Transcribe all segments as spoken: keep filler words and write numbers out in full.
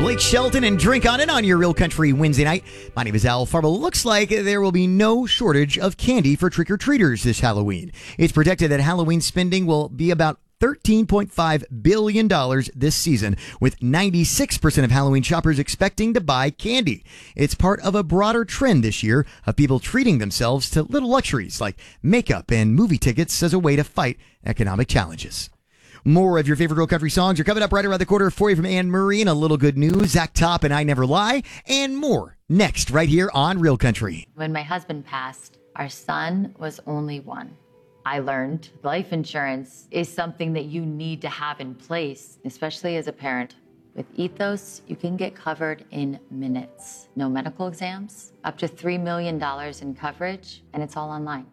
Blake Shelton and Drink On It on your Real Country Wednesday night. My name is Al Farbo. Looks like there will be no shortage of candy for trick-or-treaters this Halloween. It's projected that Halloween spending will be about thirteen point five billion dollars this season, with ninety-six percent of Halloween shoppers expecting to buy candy. It's part of a broader trend this year of people treating themselves to little luxuries like makeup and movie tickets as a way to fight economic challenges. More of your favorite Real Country songs are coming up right around the corner for you from Anne Murray and a little good news, Zach Top and I Never Lie, and more next right here on Real Country. When my husband passed, our son was only one. I learned life insurance is something that you need to have in place, especially as a parent. With Ethos, you can get covered in minutes. No medical exams, up to three million dollars in coverage, and it's all online.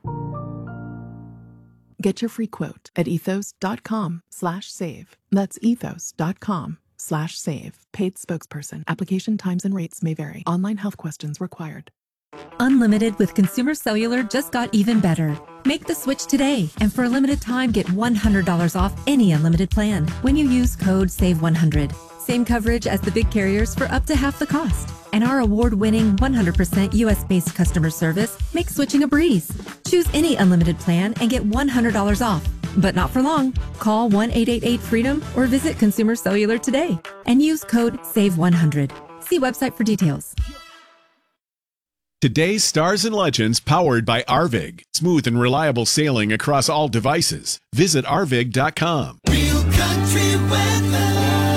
Get your free quote at ethos.com slash save. That's ethos.com slash save. Paid spokesperson. Application times and rates may vary. Online health questions required. Unlimited with Consumer Cellular just got even better. Make the switch today, and for a limited time, get one hundred dollars off any unlimited plan when you use code save one hundred. Same coverage as the big carriers for up to half the cost. And our award-winning one hundred percent U S-based customer service makes switching a breeze. Choose any unlimited plan and get one hundred dollars off. But not for long. Call one eight eight eight freedom or visit Consumer Cellular today and use code save one hundred. See website for details. Today's Stars and Legends powered by Arvig. Smooth and reliable sailing across all devices. Visit arvig dot com. Real Country weather.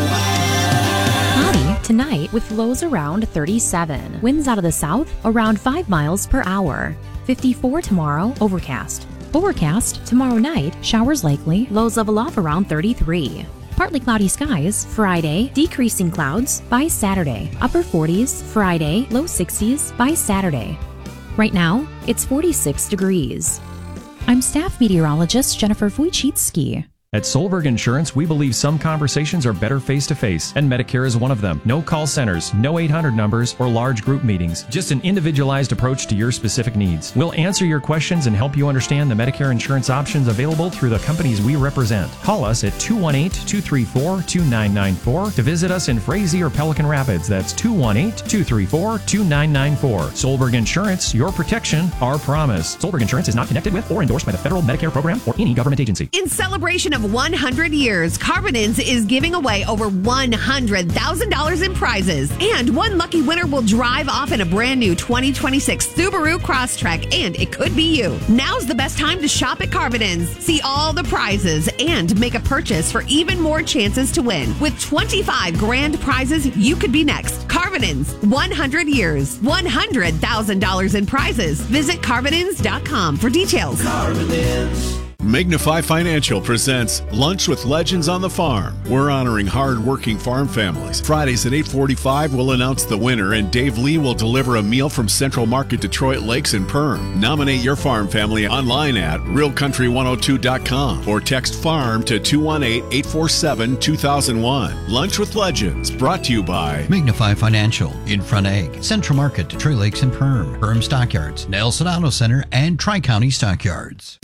Cloudy tonight with lows around thirty-seven. Winds out of the south around five miles per hour. fifty-four tomorrow, overcast. Overcast tomorrow night, showers likely, lows level off around thirty-three. Partly cloudy skies Friday, decreasing clouds by Saturday. Upper forties Friday, low sixties by Saturday. Right now, it's forty-six degrees. I'm staff meteorologist Jennifer Wojcicki. At Solberg Insurance, we believe some conversations are better face-to-face, and Medicare is one of them. No call centers, no eight hundred numbers, or large group meetings. Just an individualized approach to your specific needs. We'll answer your questions and help you understand the Medicare insurance options available through the companies we represent. Call us at two one eight, two three four, two nine nine four to visit us in Frazee or Pelican Rapids. That's two one eight, two three four, two nine nine four. Solberg Insurance, your protection, our promise. Solberg Insurance is not connected with or endorsed by the federal Medicare program or any government agency. In celebration of one hundred years, Carbonins is giving away over one hundred thousand dollars in prizes. And one lucky winner will drive off in a brand new twenty twenty-six Subaru Crosstrek, and it could be you. Now's the best time to shop at Carbonins. See all the prizes and make a purchase for even more chances to win. With twenty-five grand prizes, you could be next. Carbonins, one hundred years, one hundred thousand dollars in prizes. Visit carbonins dot com for details. Carbonins. Magnify Financial presents Lunch with Legends on the Farm. We're honoring hard-working farm families. Fridays at eight forty-five, we'll announce the winner, and Dave Lee will deliver a meal from Central Market Detroit Lakes and Perm. Nominate your farm family online at real country one oh two dot com or text FARM to two one eight, eight four seven, two thousand one. Lunch with Legends, brought to you by Magnify Financial, In-Front Egg, Central Market, Detroit Lakes and Perm, Perm Stockyards, Nelson Auto Center, and Tri-County Stockyards.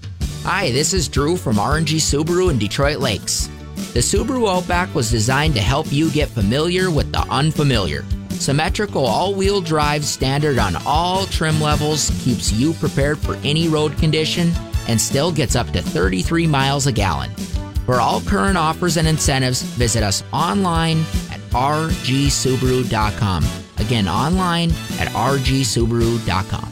Hi, this is Drew from R and G Subaru in Detroit Lakes. The Subaru Outback was designed to help you get familiar with the unfamiliar. Symmetrical all-wheel drive standard on all trim levels keeps you prepared for any road condition and still gets up to thirty-three miles a gallon. For all current offers and incentives, visit us online at r g subaru dot com. Again, online at r g subaru dot com.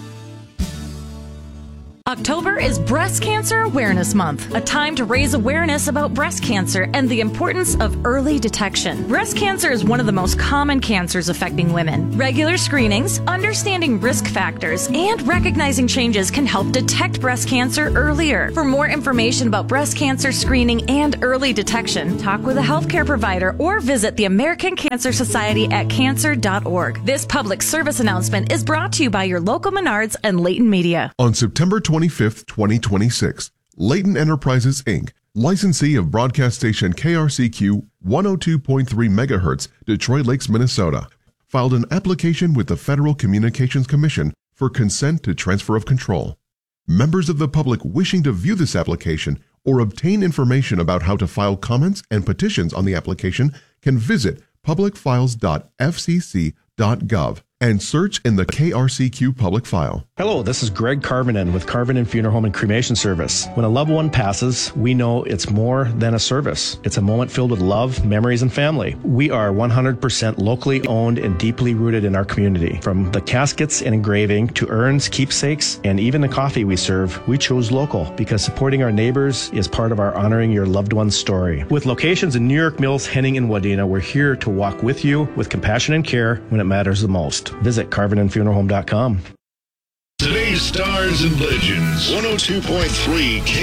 October is Breast Cancer Awareness Month, a time to raise awareness about breast cancer and the importance of early detection. Breast cancer is one of the most common cancers affecting women. Regular screenings, understanding risk factors, and recognizing changes can help detect breast cancer earlier. For more information about breast cancer screening and early detection, talk with a healthcare provider or visit the American Cancer Society at cancer dot org. This public service announcement is brought to you by your local Menards and Leighton Media. On September twenty-fifth, twenty twenty-six, Leighton Enterprises, Incorporated, licensee of broadcast station K R C Q one oh two point three megahertz, Detroit Lakes, Minnesota, filed an application with the Federal Communications Commission for consent to transfer of control. Members of the public wishing to view this application or obtain information about how to file comments and petitions on the application can visit public files dot f c c dot gov and search in the K R C Q public file. Hello, this is Greg Carvinen with Carvinen Funeral Home and Cremation Service. When a loved one passes, we know it's more than a service. It's a moment filled with love, memories, and family. We are one hundred percent locally owned and deeply rooted in our community. From the caskets and engraving to urns, keepsakes, and even the coffee we serve, we chose local because supporting our neighbors is part of our honoring your loved one's story. With locations in New York Mills, Henning, and Wadena, we're here to walk with you with compassion and care when it matters the most. Visit carvinen funeral home dot com. Today's Stars and Legends, one oh two point three K